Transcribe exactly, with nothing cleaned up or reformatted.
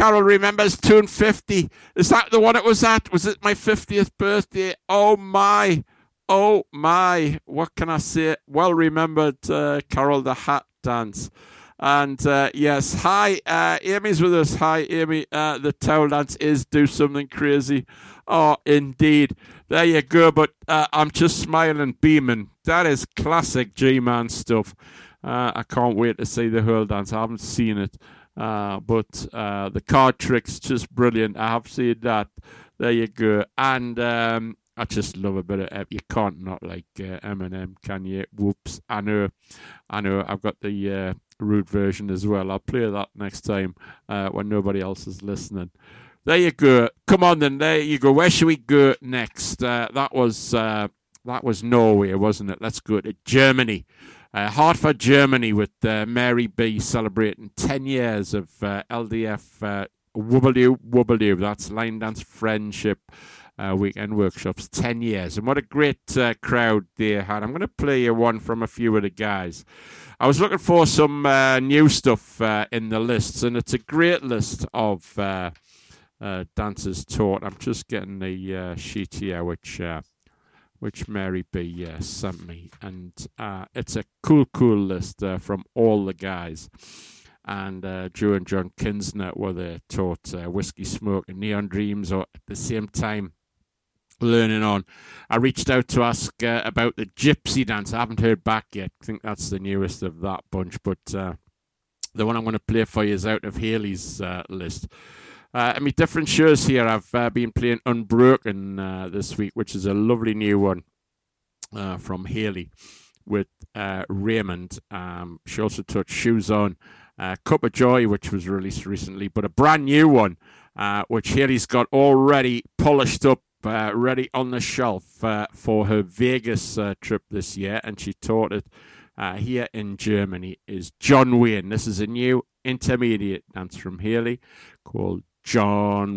Carol remembers Tune fifty. Is that the one it was at? Was it my fiftieth birthday? Oh, my. Oh, my. What can I say? Well remembered, uh, Carol, the hat dance. And, uh, yes, hi, uh, Amy's with us. Hi, Amy. Uh, the towel dance is Do Something Crazy. Oh, indeed. There you go. But uh, I'm just smiling, beaming. That is classic G-Man stuff. Uh, I can't wait to see the whole dance. I haven't seen it. Uh, but uh, the card trick's just brilliant. I have seen that. There you go. And um, I just love a bit of... You can't not like uh, Eminem, can you? Whoops. I know. I know. I've got the... Uh, rude version as well. I'll play that next time uh, when nobody else is listening. There you go. Come on then. There you go. Where should we go next? Uh, that was uh, that was Norway, wasn't it? Let's go to Germany. Uh, Hartford, Germany, with uh, Mary B celebrating ten years of uh, L D F uh, Wubbaloo Wubbaloo. That's Line Dance Friendship uh, Weekend Workshops. ten years. And what a great uh, crowd they had. I'm going to play you one from a few of the guys. I was looking for some uh, new stuff uh, in the lists, and it's a great list of uh, uh, dancers taught. I'm just getting the uh, sheet here, which uh, which Mary B uh, sent me, and uh, it's a cool, cool list uh, from all the guys. And uh, Joe and John Kinsner were there, taught uh, Whiskey Smoke and Neon Dreams, or at the same time learning on. I reached out to ask uh, about the Gypsy Dance. I haven't heard back yet. I think that's the newest of that bunch, but uh, the one I'm going to play for you is out of Haley's uh, list. Uh, I mean, different shows here. I've uh, been playing Unbroken uh, this week, which is a lovely new one uh, from Haley with uh, Raymond. Um, she also taught Shoes On, uh, Cup of Joy, which was released recently, but a brand new one, uh, which Haley's got already polished up, Uh, ready on the shelf uh, for her Vegas uh, trip this year, and she taught it uh, here in Germany, is John Wayne. This is a new intermediate dance from Haley called John